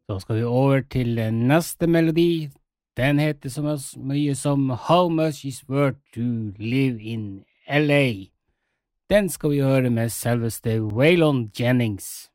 Så skal vi over til neste melodi. Den heter så mye som How Much Is Worth to Live in LA. Den skal vi høre med selveste Waylon Jennings.